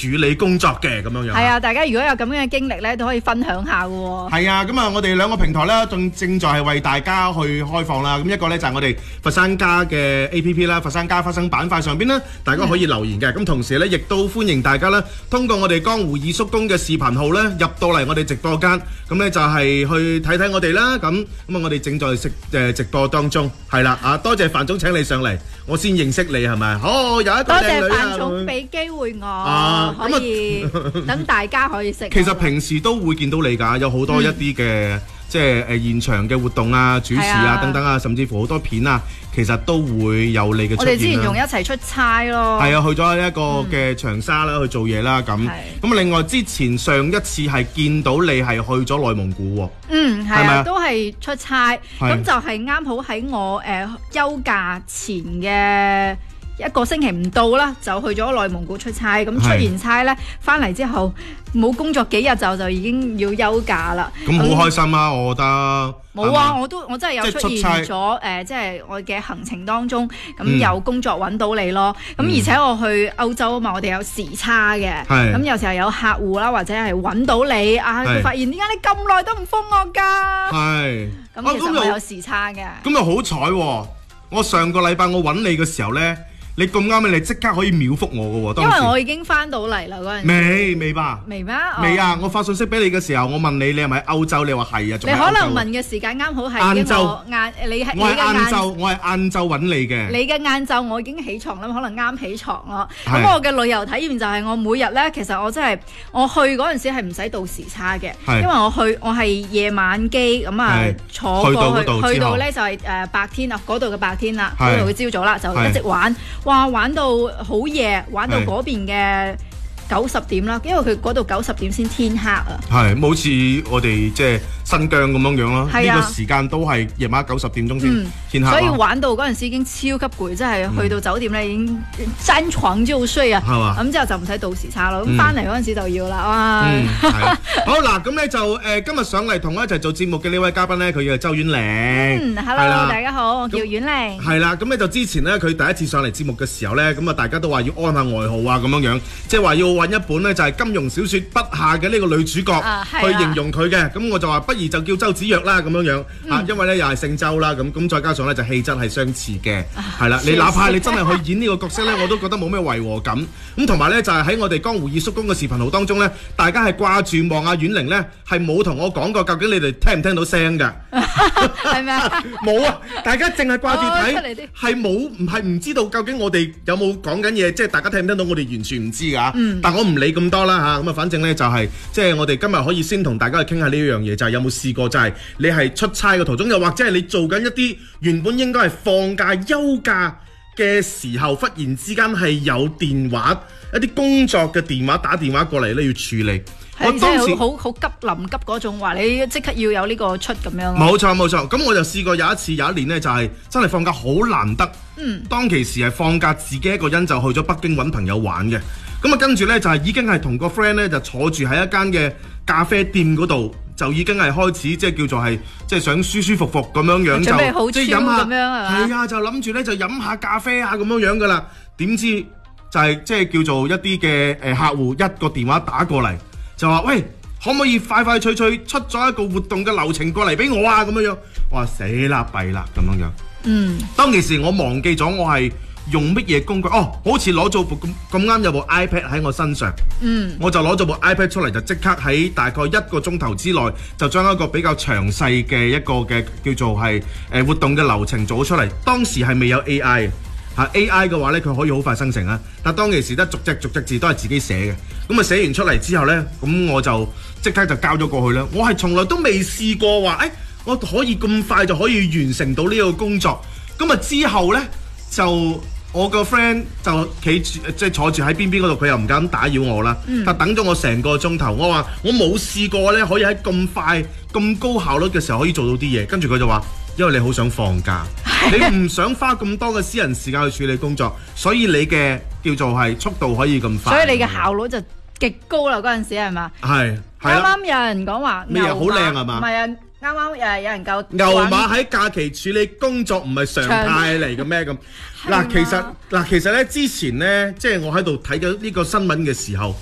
處理工作嘅咁樣樣。 係啊，大家如果有咁樣嘅經歷咧，都可以分享下嘅喎。 係啊，咁啊，我哋兩個平台咧，正在係為大家去開放啦。咁一個咧就係我哋佛山家嘅 APP 啦，佛山家花生板塊上邊咧，大家可以留言嘅。咁同時咧，亦都歡迎大家咧，通過我哋江湖二叔公嘅視頻號咧，入到嚟我哋直播間，咁咧就係去睇睇我哋啦。咁啊，我哋正在直播當中，係啦啊，多謝范總請你上嚟，我先認識你係咪？有一個多謝靚女范總俾機會我，可以等大家可以識。 其實平時都會見到你㗎，有好多一啲嘅即係現場嘅活動啊、主持啊等等啊，甚至乎好多片啊，其實都會有你嘅出現啦。 我哋之前仲一齊出差咯。係啊，去咗一個嘅長沙啦，去做嘢啦咁。咁另外之前上一次係見到你係去咗內蒙古喎。 係啊，都係出差。咁就係啱好喺我休假前嘅1個星期唔到啦，就去咗內蒙古出差。咁出完差咧，翻嚟之後冇工作幾日就已經要休假啦。 咁好開心啊！我覺得冇啊，我真係有出現咗即係我嘅行程當中，咁有工作揾到你咯。咁而且我去歐洲啊嘛，我哋有時差嘅。咁有時候有客戶啦，或者係揾到你啊，佢發現點解你咁耐都唔覆我㗎？咁其實我有時差嘅。 咁又好彩喎！我上個禮拜我揾你嘅時候咧。你咁啱你即刻可以秒覆我嘅喎， 因為我已經翻到嚟啦嗰陣時。 未吧？ 未咩？ 未啊！我發信息俾你嘅時候，我問你係咪喺歐洲？你話係啊， 你可能問嘅時間啱好係晏晝， 你係我係晏晝，我係晏晝揾你嘅。 你嘅晏晝我已經起床啦，可能啱起床咯。咁我嘅旅遊體驗就係我每日咧，其實我真係我去嗰陣時係唔使倒時差嘅，因為我係夜晚機咁啊坐過去到咧就係白天啊嗰度嘅白天啦，嗰度嘅朝早啦，就一直玩。哇！玩到好夜，玩到嗰邊嘅90點啦，因為佢嗰度90點先天黑啊。係， 好似我哋即係新疆咁樣樣咯。呢個時間都係夜晚90點鐘先天黑。 所以玩到嗰陣時已經超級攰，即係去到酒店咧已經爭床就睡啊。係嘛？咁之後就唔使倒時差咯。咁翻嚟嗰陣時就要啦。哇！ 好嗱，咁咧就今日上嚟同我一齊做節目嘅呢位嘉賓咧，佢叫周婉玲。 Hello， 大家好，我叫婉玲。 係啦，咁咧就之前咧佢第一次上嚟節目嘅時候咧，咁啊大家都話要安下外號啊咁樣樣，即係話要揾一本咧就係金庸小説筆下嘅呢個女主角去形容佢嘅。咁我就話不如就叫周芷若啦咁樣樣嚇，因為咧又係姓周啦，咁再加上咧就氣質係相似嘅，係啦。你哪怕你真係去演呢個角色咧，我都覺得冇咩違和感。咁同埋咧就係喺我哋江湖二叔公嘅視頻號當中咧，大家係掛住望阿婉玲咧，係冇同我講過究竟你哋聽唔聽到聲㗎？ 係咪啊？ 冇啊！大家淨係掛住睇，係唔知道究竟我哋有冇講緊嘢，即係大家聽唔聽到我哋完全唔知㗎。但我唔理咁多啦嚇，咁啊反正咧就係即係我哋今日可以先同大家去傾下呢一樣嘢，就係有冇試過就係你係出差嘅途中，又或者係你做緊一啲原本應該係放假休假嘅時候，忽然之間係有電話一啲工作嘅電話打電話過嚟咧要處理。 我當時好急臨急嗰種，話你即刻要有呢個出咁樣。 冇錯，咁我就試過有一年呢，就係真係放假好難得。當其時係放假自己一個人就去咗北京揾朋友玩嘅。咁啊跟住呢，就係已經係同個 friend 呢，就坐住喺一間嘅咖啡店嗰度，就已經係開始即係叫做係即係想舒舒服服咁樣樣， 準備好即係飲下咁樣係嘛？ 係啊，就諗住呢，就飲下咖啡啊咁樣樣噶啦。點知就係即係叫做一啲嘅客戶一個電話打過嚟。就話喂，可唔可以快快脆脆出咗一個活動嘅流程過嚟俾我啊？咁樣樣，我話死啦弊啦咁樣樣。當其時我忘記咗我係用乜嘢工具，好似攞咗部咁啱有部 iPad 喺我身上。我就攞咗部 iPad 出嚟，就即刻喺大概1個鐘頭之內，就將一個比較詳細嘅一個嘅叫做係活動嘅流程做咗出嚟。當時係未有 AI。AI 嘅話咧，佢可以好快生成啊！但當其時得逐隻字都係自己寫嘅，咁啊寫完出嚟之後咧，咁我就即刻就交咗過去啦。我係從來都未試過話，我可以咁快就可以完成到呢個工作。咁啊之後咧，就我個 friend 就企住即係坐住喺邊嗰度，佢又唔敢打擾我啦。但等咗我成個鐘頭，我話我冇試過咧，可以喺咁快咁高效率嘅時候可以做到啲嘢。跟住佢就話，因為你好想放假。你唔想花咁多嘅私人時間去處理工作，所以你嘅叫做係速度可以咁快。 所以你嘅效率就極高啦，嗰陣時係嘛？係。啱啱有人講話咩啊？好靚係嘛？ 唔係啊，啱啱有人夠牛馬喺假期處理工作唔係常態嚟嘅咩咁？嗱，其實咧之前咧，即係我喺度睇緊呢個新聞嘅時候。